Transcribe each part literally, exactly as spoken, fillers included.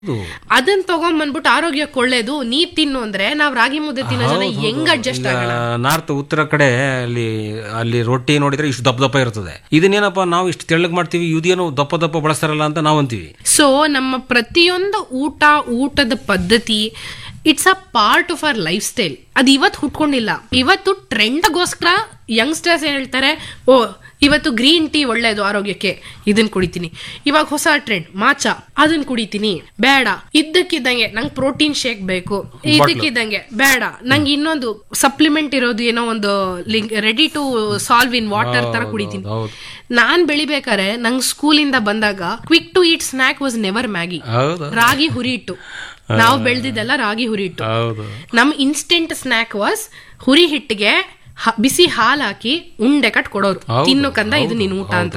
ಅದನ್ನ ತಗೊಂಡ್ಬಂದ್ಬಿಟ್ಟು ಆರೋಗ್ಯಕ್ಕೆ ಒಳ್ಳೇದು ನೀ ತಿನ್ನು ಅಂದ್ರೆ ನಾವ್ ರಾಗಿ ಮುದ್ದೆ ತಿನ್ನೋ ಜನ ಹೆಂಗ್ ಅಡ್ಜಸ್ಟ್ ಆಗಲ್ಲ? ನಾರ್ತ್ ಉತ್ತರ ಕಡೆ ಅಲ್ಲಿ ಅಲ್ಲಿ ರೊಟ್ಟಿ ನೋಡಿದ್ರೆ ಇಷ್ಟು ದಪ್ಪ ದಪ್ಪ ಇರ್ತದೆ. ಇದನ್ನೇನಪ್ಪ ನಾವು ಇಷ್ಟು ತೆಳ್ಳಗ್ ಮಾಡ್ತೀವಿ, ಇದೇನೋ ದಪ್ಪ ದಪ್ಪ ಬಳಸ್ತಾರಲ್ಲ ಅಂತ ನಾವ್ ಅಂತೀವಿ. ಸೊ ನಮ್ಮ ಪ್ರತಿಯೊಂದು ಊಟ ಊಟದ ಪದ್ಧತಿ it's a part of our life style. ಅದು ಇವತ್ತು ಹುಟ್ಕೊಂಡಿಲ್ಲ. ಇವತ್ತು ಟ್ರೆಂಡ್ಗೋಸ್ಕರ ಯಂಗ್ಸ್ಟರ್ಸ್ ಹೇಳ್ತಾರೆ, ಓ ಇವತ್ತು ಗ್ರೀನ್ ಟೀ ಒಳ್ಳೇದು ಆರೋಗ್ಯಕ್ಕೆ, ಇದನ್ ಕುಡಿತೀನಿ. ಇವಾಗ ಹೊಸ ಟ್ರೆಂಡ್ ಮಾಚಾ, ಅದನ್ನ ಕುಡಿತೀನಿ. ಬೇಡ, ಇದ್ದಕ್ಕಿದ್ದಂಗೆ ನಂಗೆ ಪ್ರೋಟೀನ್ ಶೇಕ್ ಬೇಕು, ಇದ್ದಕ್ಕಿದ್ದಂಗೆ ಬೇಡ ನಂಗೆ ಇನ್ನೊಂದು ಸಪ್ಲಿಮೆಂಟ್ ಇರೋದು ಏನೋ ಒಂದು ready to solve in water ತರ ಕುಡಿತೀನಿ. ನಾನ್ ಬೆಳಿಬೇಕಾರೆ ನಂಗೆ ಸ್ಕೂಲಿಂದ ಬಂದಾಗ quick to eat snack was never Maggi, ರಾಗಿ ಹುರಿ ಇಟ್ಟು. ನಾವು ಬೆಳೆದಿದ್ದೆಲ್ಲ ರಾಗಿ ಹುರಿ ಇಟ್ಟು. ನಮ್ ಇನ್ಸ್ಟೆಂಟ್ ಸ್ನಾಕ್ ವಾಸ್ ಹುರಿ ಹಿಟ್ಟಿಗೆ ಬಿಸಿ ಹಾಲು ಹಾಕಿ ಉಂಡೆ ಕಟ್ ಕೊಡೋರು, ತಿನ್ನು ಕಂದ ಇದು ನೀನ್ ಊಟ ಅಂತ.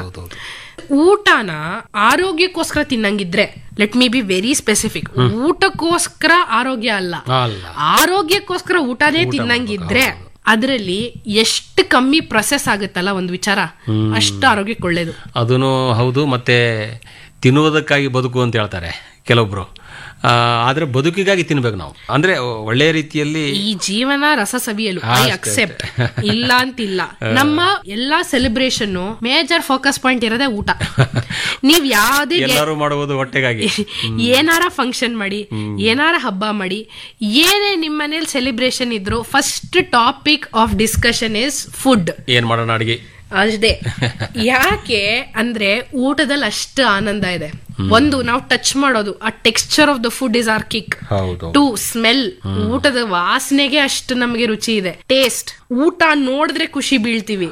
ಊಟನ ಆರೋಗ್ಯಕ್ಕೋಸ್ಕರ ತಿನ್ನಂಗಿದ್ರೆ, let me be very specific, ಊಟಕ್ಕೋಸ್ಕರ ಆರೋಗ್ಯ ಅಲ್ಲ, ಆರೋಗ್ಯಕ್ಕೋಸ್ಕರ ಊಟನೇ ತಿನ್ನಂಗಿದ್ರೆ ಅದರಲ್ಲಿ ಎಷ್ಟು ಕಮ್ಮಿ ಪ್ರೊಸೆಸ್ ಆಗುತ್ತಲ್ಲ ಒಂದು ವಿಚಾರ, ಅಷ್ಟು ಆರೋಗ್ಯಕ್ಕೆ ಒಳ್ಳೇದು. ಅದೂ ಹೌದು. ಮತ್ತೆ ತಿನ್ನುವುದಕ್ಕಾಗಿ ಬದುಕು ಅಂತ ಹೇಳ್ತಾರೆ ಕೆಲವೊಬ್ರು, ಆದ್ರೆ ಬದುಕಿಗಾಗಿ ತಿನ್ಬೇಕು ನಾವು. ಅಂದ್ರೆ ಒಳ್ಳೆಯ ರೀತಿಯಲ್ಲಿ ಈ ಜೀವನ ರಸ ಸವಿಯಲು ಐ ಅಕ್ಸೆಪ್ಟ್, ಇಲ್ಲ ಅಂತಿಲ್ಲ. ನಮ್ಮ ಎಲ್ಲಾ ಸೆಲೆಬ್ರೇಷನ್ ಮೇಜರ್ ಫೋಕಸ್ ಪಾಯಿಂಟ್ ಇರೋದೇ ಊಟ. ನೀವ್ ಯಾವ್ದೇ ಎಲ್ಲರೂ ಮಾಡುವುದು ಹೊಟ್ಟೆಗಾಗಿ. ಏನಾರ ಫಂಕ್ಷನ್ ಮಾಡಿ, ಏನಾರ ಹಬ್ಬ ಮಾಡಿ, ಏನೇ ನಿಮ್ಮ ಮನೇಲಿ ಸೆಲೆಬ್ರೇಷನ್ ಇದ್ರು first topic of discussion is food. ಏನ್ ಮಾಡೋಣ ಅಡಿಗೆ ಅಷ್ಟೇ. ಯಾಕೆ ಅಂದ್ರೆ ಊಟದಲ್ಲಿ ಅಷ್ಟು ಆನಂದ ಇದೆ. ಒಂದು ನಾವು ಟಚ್ ಮಾಡೋದು, ಆ texture of the food is R kick. To smell, ಊಟದ ವಾಸನೆಗೆ ಅಷ್ಟು ನಮಗೆ ರುಚಿ ಇದೆ. ಟೇಸ್ಟ್, ಊಟ ನೋಡಿದ್ರೆ ಖುಷಿ ಬೀಳ್ತೀವಿ.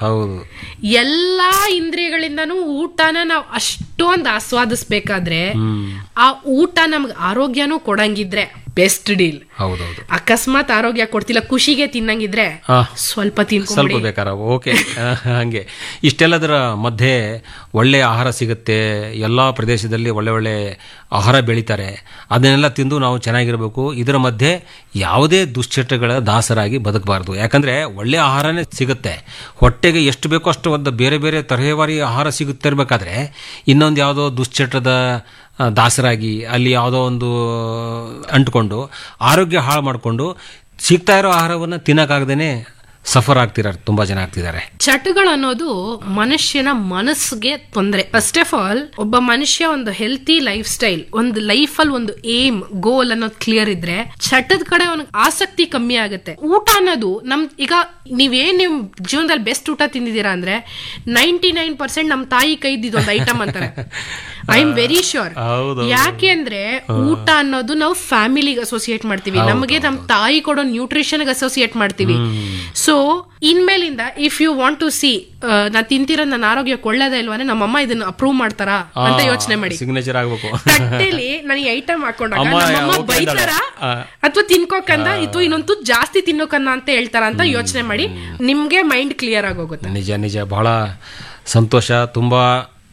ಎಲ್ಲಾ ಇಂದ್ರಿಯಗಳಿಂದನೂ ಊಟನ ನಾವು ಅಷ್ಟೊಂದು ಆಸ್ವಾದಿಸ್ಬೇಕಾದ್ರೆ ಆ ಊಟ ನಮ್ಗೆ ಆರೋಗ್ಯನೂ ಕೊಡಂಗಿದ್ರೆ ಬೆಸ್ಟ್ ಡೀಲ್. ಅಕಸ್ಮಾತ್ ಆರೋಗ್ಯ ಕೊಡ್ತಿಲ್ಲ, ಖುಷಿಗೆ ತಿನ್ನಂಗಿದ್ರೆ ಸ್ವಲ್ಪ ಸ್ವಲ್ಪ ಬೇಕಾರ ಓಕೆ. ಹಂಗೆ ಇಷ್ಟೆಲ್ಲದರ ಮಧ್ಯೆ ಒಳ್ಳೆ ಆಹಾರ ಸಿಗುತ್ತೆ. ಎಲ್ಲಾ ಪ್ರದೇಶದಲ್ಲಿ ಒಳ್ಳೆ ಒಳ್ಳೆ ಆಹಾರ ಬೆಳೀತಾರೆ. ಅದನ್ನೆಲ್ಲ ತಿಂದು ನಾವು ಚೆನ್ನಾಗಿರ್ಬೇಕು. ಇದರ ಮಧ್ಯೆ ಯಾವುದೇ ದುಶ್ಚಟಗಳ ದಾಸರಾಗಿ ಬದುಕಬಾರ್ದು. ಯಾಕಂದ್ರೆ ಒಳ್ಳೆ ಆಹಾರನೇ ಸಿಗುತ್ತೆ, ಹೊಟ್ಟೆಗೆ ಎಷ್ಟು ಬೇಕೋ ಅಷ್ಟು ಒಂದು ಬೇರೆ ಬೇರೆ ತರಹೇವಾರಿ ಆಹಾರ ಸಿಗುತ್ತಿರ್ಬೇಕಾದ್ರೆ ಇನ್ನೊಂದು ಯಾವುದೋ ದುಶ್ಚಟದ ದಾಸರಾಗಿ ಅಲ್ಲಿ ಯಾವುದೋ ಒಂದು ಅಂಟ್ಕೊಂಡು ಆರೋಗ್ಯ ಹಾಳು ಮಾಡಿಕೊಂಡು ಸಿಗ್ತಾ ಇರೋ ಆಹಾರವನ್ನು ತಿನ್ನಕ್ಕಾಗದೇನೆ ಸಫರ್ ಆಗ್ತಿದ್ದಾರೆ, ತುಂಬಾ ಜನ ಆಗ್ತಿದ್ದಾರೆ. ಚಟಗಳು ಅನ್ನೋದು ಮನುಷ್ಯನ ಮನಸ್ಸಿಗೆ ತೊಂದರೆ. ಫಸ್ಟ್ ಆಫ್ ಆಲ್ ಒಬ್ಬ ಮನುಷ್ಯ ಒಂದು ಹೆಲ್ತಿ ಲೈಫ್ ಸ್ಟೈಲ್, ಒಂದು ಲೈಫ್ ಅಲ್ಲಿ ಒಂದು ಏಮ್ ಗೋಲ್ ಅನ್ನೋದು ಕ್ಲಿಯರ್ ಇದ್ರೆ ಚಟದ ಕಡೆ ಅವನಿಗೆ ಆಸಕ್ತಿ ಕಮ್ಮಿ ಆಗುತ್ತೆ. ಊಟ ಅನ್ನೋದು ನಮ್ ಈಗ ನೀವೇನ್ ನಿಮ್ ಜೀವನದಲ್ಲಿ ಬೆಸ್ಟ್ ಊಟ ತಿಂದಿದ್ದೀರಾ ಅಂದ್ರೆ ನೈಂಟಿ ನೈನ್ ಪರ್ಸೆಂಟ್ ನಮ್ ತಾಯಿ ಕೈದಿದ್ದು ಒಂದು ಐಟಮ್ ಅಂತಾರೆ. I am very sure. ಯಾಕೆ ಅಂದ್ರೆ ಊಟ ಅನ್ನೋದು ನಾವು ಫ್ಯಾಮಿಲಿಗೆ ಅಸೋಸಿಯೇಟ್ ಮಾಡ್ತೀವಿ, ನಮಗೆ ನಮ್ ತಾಯಿ ಕೊಡೋ ನ್ಯೂಟ್ರಿಷನ್ ಅಸೋಸಿಯೇಟ್ ಮಾಡ್ತೀವಿ. So ಇನ್ಮೇಲಿಂದ if you want to C ನಾ ತಿಂತಿರೋ ನನ್ನ ಆರೋಗ್ಯಕ್ಕೆ ಒಳ್ಳೇದ ಇಲ್ವಾನೆ ನಮ್ಮಮ್ಮ ಇದನ್ನ ಅಪ್ರೂವ್ ಮಾಡ್ತಾರಾ ಅಂತ ಯೋಚನೆ ಮಾಡಿ. ಸಿಗ್ನೇಚರ್ ಆಗ್ಬೇಕು. ತಟ್ಟೆಲಿ ನನಗೆ ಐಟಮ್ ಹಾಕೊಂಡಾಗ ನಮ್ಮಮ್ಮ ಬೈತಾರ ಅಥವಾ ತಿನ್ಕೋಕಂದ ಅಥವಾ ಇನ್ನೊಂದು ಜಾಸ್ತಿ ತಿನ್ನೋಕನ್ನ ಅಂತ ಹೇಳ್ತಾರ ಅಂತ ಯೋಚನೆ ಮಾಡಿ, ನಿಮ್ಗೆ ಮೈಂಡ್ ಕ್ಲಿಯರ್ ಆಗೋಗುತ್ತೆ. ನಿಜ ನಿಜ ಬಹಳ ಸಂತೋಷ. ತುಂಬಾ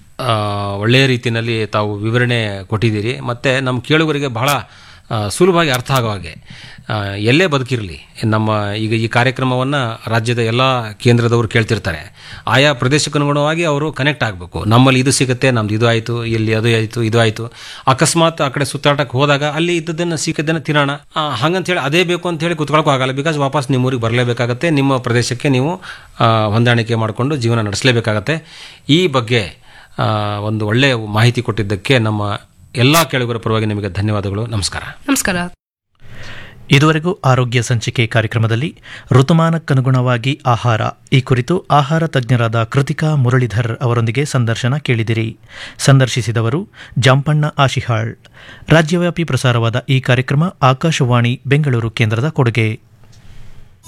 ಒಳ್ಳೆಯ ರೀತಿಯಲ್ಲಿ ತಾವು ವಿವರಣೆ ಕೊಟ್ಟಿದ್ದೀರಿ. ಮತ್ತು ನಮ್ಮ ಕೇಳುಗರಿಗೆ ಬಹಳ ಸುಲಭವಾಗಿ ಅರ್ಥ ಆಗೋ ಹಾಗೆ ಎಲ್ಲೇ ಬದುಕಿರಲಿ, ನಮ್ಮ ಈಗ ಈ ಕಾರ್ಯಕ್ರಮವನ್ನು ರಾಜ್ಯದ ಎಲ್ಲ ಕೇಂದ್ರದವರು ಕೇಳ್ತಿರ್ತಾರೆ. ಆಯಾ ಪ್ರದೇಶಕ್ಕನುಗುಣವಾಗಿ ಅವರು ಕನೆಕ್ಟ್ ಆಗಬೇಕು. ನಮ್ಮಲ್ಲಿ ಇದು ಸಿಗುತ್ತೆ, ನಮ್ದು ಇದು ಆಯಿತು, ಇಲ್ಲಿ ಅದು ಆಯಿತು, ಇದು ಆಯಿತು. ಅಕಸ್ಮಾತ್ ಆ ಕಡೆ ಸುತ್ತಾಟಕ್ಕೆ ಹೋದಾಗ ಅಲ್ಲಿ ಇದ್ದದನ್ನು ಸಿಕ್ಕದನ್ನು ತಿನ್ನೋಣ ಹಾಗಂತ ಹೇಳಿ ಅದೇ ಬೇಕು ಅಂತ ಹೇಳಿ ಕುತ್ಕೊಳ್ಳೋಕ್ಕೂ ಆಗಲ್ಲ. ಬಿಕಾಸ್ ವಾಪಸ್ ನಿಮ್ಮ ಊರಿಗೆ ಬರಲೇಬೇಕಾಗತ್ತೆ, ನಿಮ್ಮ ಪ್ರದೇಶಕ್ಕೆ ನೀವು ಹೊಂದಾಣಿಕೆ ಮಾಡಿಕೊಂಡು ಜೀವನ ನಡೆಸಲೇಬೇಕಾಗತ್ತೆ. ಈ ಬಗ್ಗೆ ಒಂದು ಒಳ್ಳೆಯ ಮಾಹಿತಿ ಕೊಟ್ಟಿದ್ದಕ್ಕೆ ನಮ್ಮ ಎಲ್ಲ ಕೇಳುಗರ ಪರವಾಗಿ ನಿಮಗೆ ಧನ್ಯವಾದಗಳು. ನಮಸ್ಕಾರ. ನಮಸ್ಕಾರ. ಇದುವರೆಗೂ ಆರೋಗ್ಯ ಸಂಚಿಕೆ ಕಾರ್ಯಕ್ರಮದಲ್ಲಿ ಋತುಮಾನಕ್ಕನುಗುಣವಾಗಿ ಆಹಾರ ಈ ಕುರಿತು ಆಹಾರ ತಜ್ಞರಾದ ಕೃತಿಕಾ ಮುರಳೀಧರ್ ಅವರೊಂದಿಗೆ ಸಂದರ್ಶನ ಕೇಳಿದಿರಿ. ಸಂದರ್ಶಿಸಿದವರು ಜಾಂಪಣ್ಣ ಆಶಿಹಾಳ್. ರಾಜ್ಯವ್ಯಾಪಿ ಪ್ರಸಾರವಾದ ಈ ಕಾರ್ಯಕ್ರಮ ಆಕಾಶವಾಣಿ ಬೆಂಗಳೂರು ಕೇಂದ್ರದ ಕೊಡುಗೆ.